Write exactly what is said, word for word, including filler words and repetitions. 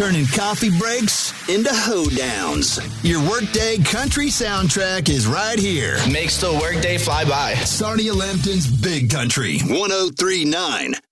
turning coffee breaks into hoedowns. Your workday country soundtrack is right here. Makes the workday fly by. Sarnia Lambton's Big Country, one oh three point nine.